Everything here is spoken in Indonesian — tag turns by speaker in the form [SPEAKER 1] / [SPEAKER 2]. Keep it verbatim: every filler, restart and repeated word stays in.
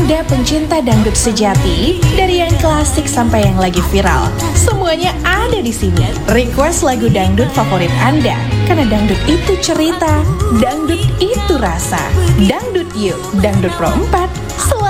[SPEAKER 1] Anda pencinta dangdut sejati, dari yang klasik sampai yang lagi viral, semuanya ada di sini. Request lagu dangdut favorit Anda, karena dangdut itu cerita, dangdut itu rasa. Dangdut Yuk, Dangdut Pro empat,